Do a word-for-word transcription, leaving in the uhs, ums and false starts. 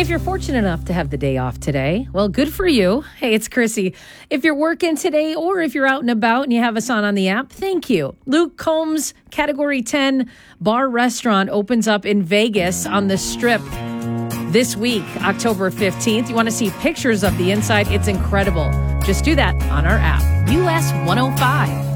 if you're fortunate enough to have the day off today, well, good for you. Hey, it's Chrissy. If you're working today or if you're out and about and you have us on on the app, thank you. Luke Combs Category ten Bar Restaurant opens up in Vegas on the Strip this week, October fifteenth. You want to see pictures of the inside? It's incredible. Just do that on our app, U S one oh five.